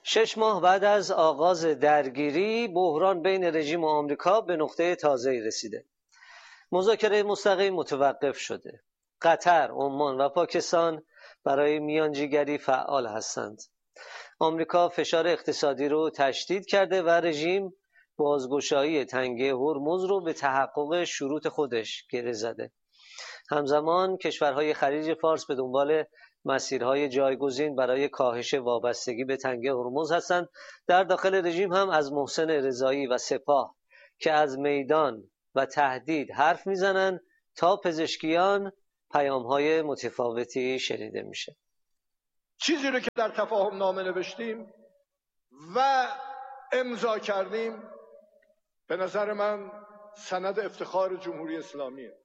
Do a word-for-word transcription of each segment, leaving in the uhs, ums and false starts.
شش ماه بعد از آغاز درگیری، بحران بین رژیم و آمریکا به نقطه تازه‌ای رسیده. مذاکره مستقیم متوقف شده. قطر، عمان و پاکستان برای میانجیگری فعال هستند. آمریکا فشار اقتصادی رو تشدید کرده و رژیم بازگشایی تنگه هرمز رو به تحقق شروط خودش گره زده. همزمان کشورهای خلیج فارس به دنبال مسیرهای جایگزین برای کاهش وابستگی به تنگه هرمز هستند. در داخل رژیم هم از محسن رضایی و سپاه که از میدان و تهدید حرف میزنن تا پزشکیان پیامهای متفاوتی شنیده میشه. چیزی رو که در تفاهم نامه نوشتیم و امضا کردیم به نظر من سند افتخار جمهوری اسلامیه.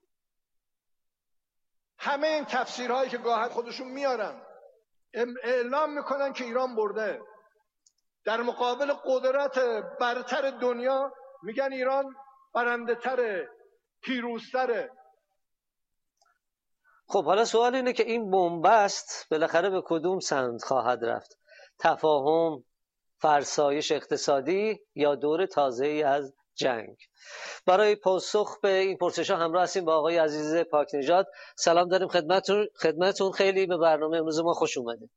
همه این تفسیرهایی که گاهی خودشون میارن اعلام میکنن که ایران برده، در مقابل قدرت برتر دنیا میگن ایران برنده تره، پیروزتره. خب حالا سوال اینه که این بنبست بالاخره به کدوم سمت خواهد رفت؟ تفاهم، فرسایش اقتصادی یا دور تازه‌ای از جنگ؟ برای پاسخ به این پرسش‌ها همراه هستیم با آقای عزیز پاکنژاد. سلام داریم خدمتتون. خدمتتون خیلی به برنامه امروز ما خوش اومدید.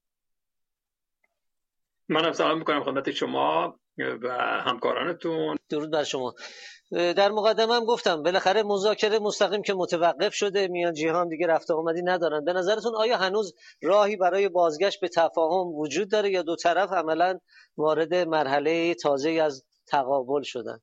منم سلام میکنم خدمت شما و همکارانتون. درود بر شما. در مقدمه هم گفتم بالاخره مذاکره مستقیم که متوقف شده، میانجی‌ها هم دیگه رفته آمدی ندارن. به نظرتون آیا هنوز راهی برای بازگشت به تفاهم وجود داره یا دو طرف عملاً وارد مرحله تازه‌ای از تقابل شدن؟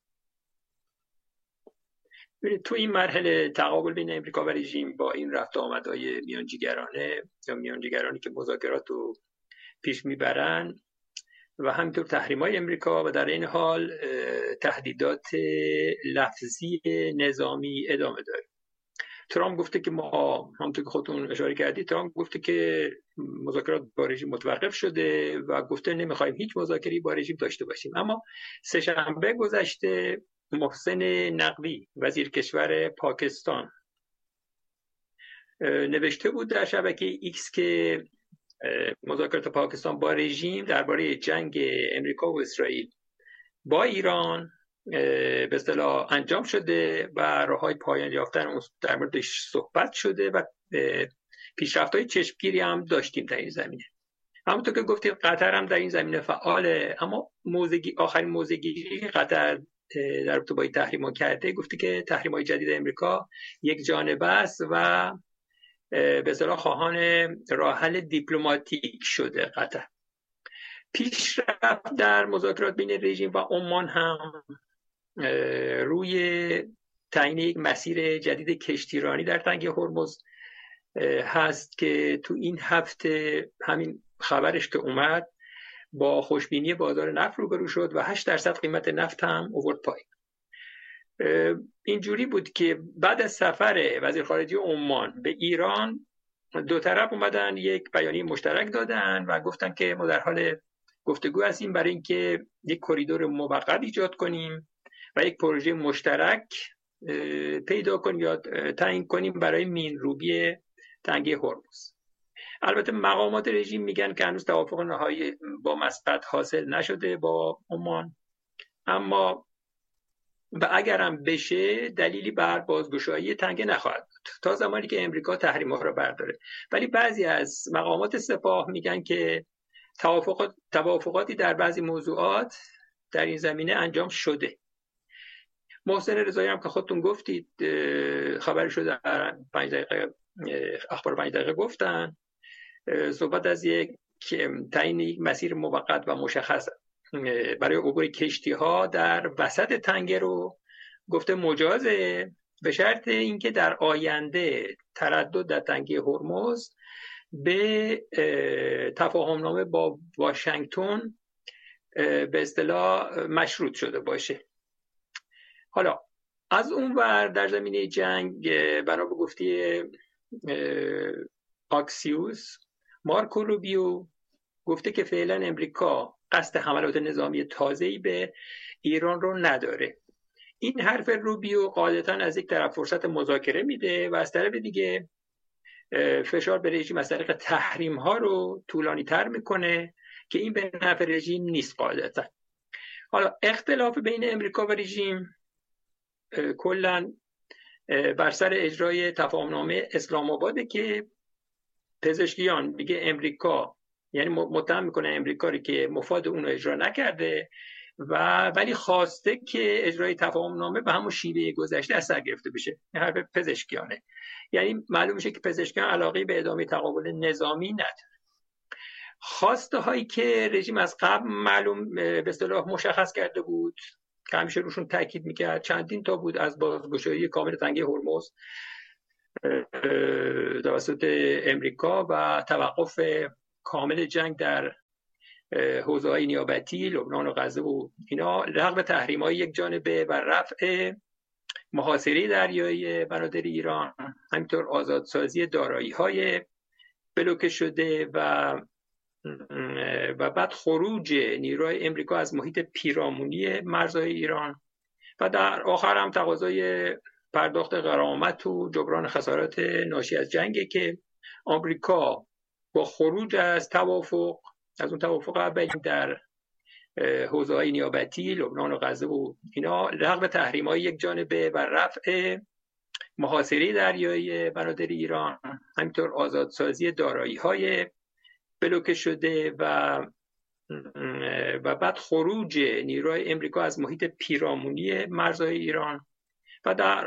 تو این مرحله تقابل بین امریکا و رژیم با این رفت آمدهای میانجیگرانه یا میانجیگرانی که مذاکرات رو پیش میبرن و همینطور تحریم‌های امریکا و در این حال تهدیدات لفظی نظامی ادامه داره. ترامپ گفته که ما، همونطور که خودتون اشاره کردید، ترامپ گفته که مذاکرات با رژیم متوقف شده و گفته نمیخوایم هیچ مذاکره‌ای با رژیم داشته باشیم. اما سه‌شنبه گذشته محسن نقوی وزیر کشور پاکستان نوشته بود در شبکه ایکس که مذاکرات پاکستان با رژیم درباره جنگ امریکا و اسرائیل با ایران به اصطلاح انجام شده و راههای پایان یافتن در موردش صحبت شده و پیشرفت‌های چشمگیری هم داشتیم در این زمینه. همونطور که گفتید قطر هم در این زمینه فعاله، اما موزگی آخرین موزگیری قطر در رابطه با این تحریم‌ها کرده، گفته که تحریم‌های جدید امریکا یک جانبه است و به اصطلاح خواهان راه حل دیپلماتیک شده قطر. پیشرفت در مذاکرات بین رژیم و عمان هم روی تعیین یک مسیر جدید کشتیرانی در تنگه هرمز هست که تو این هفته همین خبرش که اومد با خوشبینی بازار نفت روبرو شد و هشت درصد قیمت نفت هم آورد پایین. اینجوری بود که بعد از سفر وزیر خارجه عمان به ایران دو طرف اومدن یک بیانیه مشترک دادن و گفتن که ما در حال گفتگو هستیم برای اینکه یک کریدور موقت ایجاد کنیم و یک پروژه مشترک پیدا کنیم یا تعیین کنیم برای مین‌روبی تنگه هرمز. البته مقامات رژیم میگن که هنوز توافق نهایی با مسقط حاصل نشده با عمان، اما و اگرم بشه دلیلی بر بازگشایی تنگه نخواهد بود تا زمانی که امریکا تحریم‌ها را برداره. ولی بعضی از مقامات سپاه میگن که توافقات توافقاتی در بعضی موضوعات در این زمینه انجام شده. محسن رضایی هم که خودتون گفتید خبرش رو در پنج دقیقه اخبار پنج دقیقه گفتن، صحبت از یک تعیین یک مسیر موقت و مشخص برای عبور کشتی ها در وسط تنگه رو گفته مجازه، به شرط اینکه در آینده تردد در تنگه هرمز به تفاهمنامه با واشنگتن به اصطلاح مشروط شده باشه. حالا از اون ور در زمینه جنگ بنا به گفته آکسیوس، مارکو روبیو گفته که فعلا امریکا قصد حملات نظامی تازه‌ای به ایران رو نداره. این حرف روبیو قاعدتاً از یک طرف فرصت مذاکره میده و از طرف دیگه فشار به رژیم از طریق تحریم ها رو طولانی تر میکنه که این به نفع رژیم نیست قاعدتا. حالا اختلاف بین امریکا و رژیم کلا بر سر اجرای تفاهمنامه اسلام آباده که پزشکیان میگه امریکا، یعنی متهم میکنه امریکا رو که مفاد اون رو اجرا نکرده و ولی خواسته که اجرای تفاهمنامه به همون شیوه گذشته اثر گرفته بشه. این حرف پزشکیانه. یعنی معلوم میشه که پزشکیان علاقه به ادامه تقابل نظامی نداره. خواسته هایی که رژیم از قبل معلوم به اصطلاح مشخص کرده بود که همیشه روشون تاکید میکرد چندین تا بود، از بازگشایی کامل تنگه هرمز توسط امریکا و توقف کامل جنگ در حوزه‌های نیابتی لبنان و غزه و اینا، لغو تحریم‌های یک جانبه و رفع محاصره دریایی بنادر ایران، همینطور آزادسازی دارایی‌های بلوکه شده و و بعد خروج نیروهای امریکا از محیط پیرامونی مرزهای ایران و در آخر هم تقاضای پرداخت غرامت و جبران خسارات ناشی از جنگه که آمریکا با خروج از توافق از اون توافق اولی در حوزه‌های نیابتی لبنان و غزه و اینا، لغو تحریم‌های یک جانبه و رفع محاصره دریایی بنادر ایران، همینطور آزادسازی دارایی‌های بلوکه شده و و بعد خروج نیروهای امریکا از محیط پیرامونی مرزهای ایران و در